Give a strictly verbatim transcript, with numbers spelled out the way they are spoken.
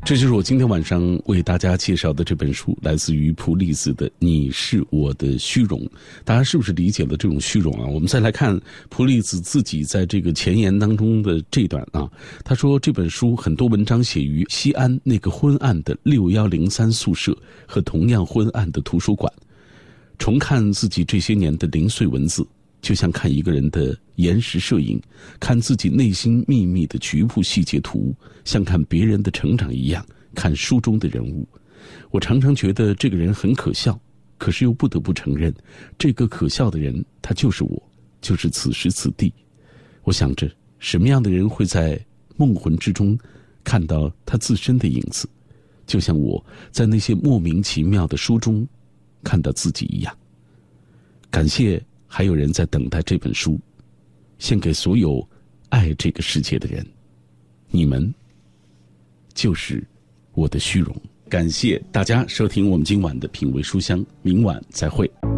这就是我今天晚上为大家介绍的这本书，来自于普利兹的《你是我的虚荣》。大家是不是理解了这种虚荣啊？我们再来看普利兹自己在这个前言当中的这段啊，他说这本书很多文章写于西安那个昏暗的六一零三宿舍和同样昏暗的图书馆，重看自己这些年的零碎文字，就像看一个人的延时摄影，看自己内心秘密的局部细节图，像看别人的成长一样，看书中的人物。我常常觉得这个人很可笑，可是又不得不承认，这个可笑的人他就是我，就是此时此地。我想着什么样的人会在梦魂之中看到他自身的影子，就像我在那些莫名其妙的书中看到自己一样。感谢还有人在等待这本书，献给所有爱这个世界的人，你们就是我的虚荣。感谢大家收听我们今晚的品味书香，明晚再会。